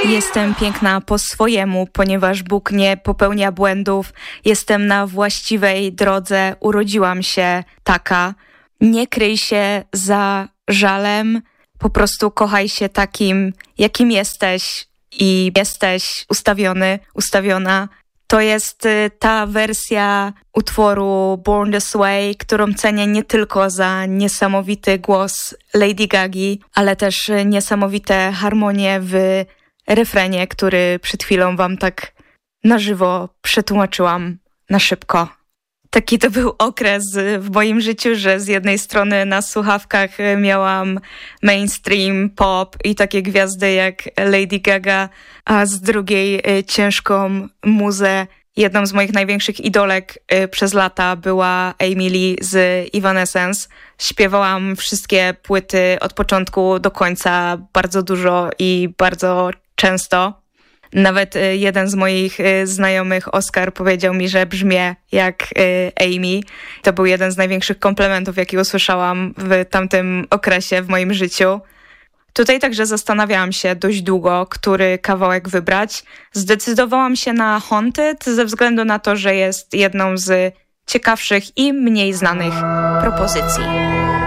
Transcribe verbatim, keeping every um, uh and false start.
Jestem piękna po swojemu, ponieważ Bóg nie popełnia błędów. Jestem na właściwej drodze, urodziłam się taka. Nie kryj się za żalem, po prostu kochaj się takim, jakim jesteś i jesteś ustawiony, ustawiona. To jest ta wersja utworu Born This Way, którą cenię nie tylko za niesamowity głos Lady Gagi, ale też niesamowite harmonie w refrenie, który przed chwilą wam tak na żywo przetłumaczyłam na szybko. Taki to był okres w moim życiu, że z jednej strony na słuchawkach miałam mainstream, pop i takie gwiazdy jak Lady Gaga, a z drugiej ciężką muzę. Jedną z moich największych idolek przez lata była Amy Lee z Evanescence. Śpiewałam wszystkie płyty od początku do końca, bardzo dużo i bardzo często. Nawet jeden z moich znajomych, Oskar, powiedział mi, że brzmię jak Amy. To był jeden z największych komplementów, jaki usłyszałam w tamtym okresie w moim życiu. Tutaj także zastanawiałam się dość długo, który kawałek wybrać. Zdecydowałam się na Haunted ze względu na to, że jest jedną z ciekawszych i mniej znanych propozycji.